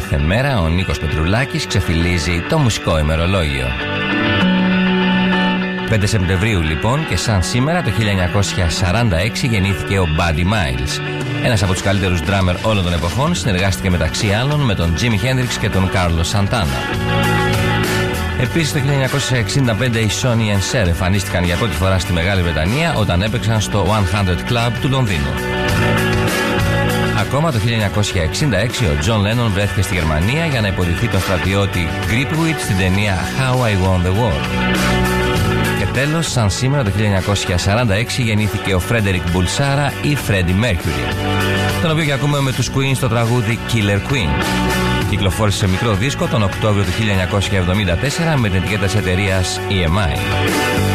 κάθε μέρα ο Νίκος Πετρουλάκης ξεφυλίζει το μουσικό ημερολόγιο. 5 Σεπτεμβρίου λοιπόν και σαν σήμερα το 1946 γεννήθηκε ο Buddy Miles. Ένας από τους καλύτερους ντράμερ όλων των εποχών, συνεργάστηκε μεταξύ άλλων με τον Jimi Hendrix και τον Carlos Santana. Επίσης το 1965 οι Sonny and Cher εμφανίστηκαν για πρώτη φορά στη Μεγάλη Βρετανία όταν έπαιξαν στο 100 Club του Λονδίνου. Ακόμα το 1966 ο John Lennon βρέθηκε στη Γερμανία για να υποδηθεί τον στρατιώτη Gripwitz στην ταινία How I Won the War. Και τέλος, σαν σήμερα το 1946 γεννήθηκε ο Frederick Bulsara ή Freddie Mercury, τον οποίο και ακούμε με τους Queen στο τραγούδι Killer Queen. Κυκλοφόρησε σε μικρό δίσκο τον Οκτώβριο του 1974 με την ετικέτα της εταιρείας EMI.